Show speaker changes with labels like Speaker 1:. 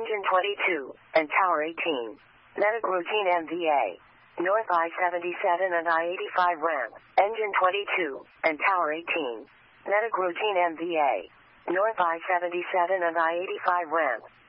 Speaker 1: Engine 22, and Tower 18. Medic routine MVA. North I-77 and I-85 ramp. Engine 22, and Tower 18. Medic routine MVA. North I-77 and I-85 ramp.